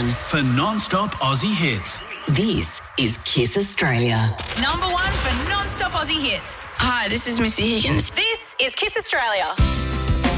one for non-stop Aussie hits. This is Kiss Australia. Number one for non-stop Aussie hits. Hi, this is Missy Higgins. This is Kiss Australia.